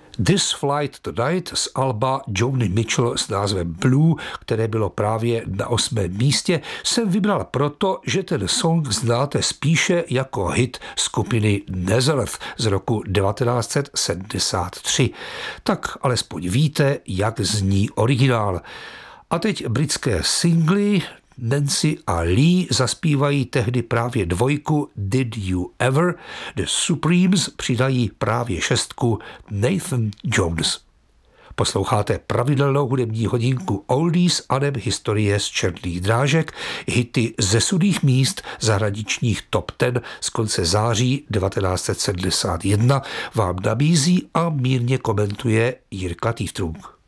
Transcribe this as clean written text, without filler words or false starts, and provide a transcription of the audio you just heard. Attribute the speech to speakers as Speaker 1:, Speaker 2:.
Speaker 1: This Flight Tonight z alba Joni Mitchell s názvem Blue, které bylo právě na 8. místě, jsem vybral proto, že ten song znáte spíše jako hit skupiny Nazareth z roku 1973. Tak alespoň víte, jak zní originál. A teď britské singly. Nancy a Lee zaspívají tehdy právě dvojku Did You Ever, The Supremes přidají právě 6 Nathan Jones. Posloucháte pravidelnou hudební hodinku Oldies aneb historie z černých drážek, hity ze sudých míst zahraničních top 10 z konce září 1971 vám nabízí a mírně komentuje Jirka Týftrung.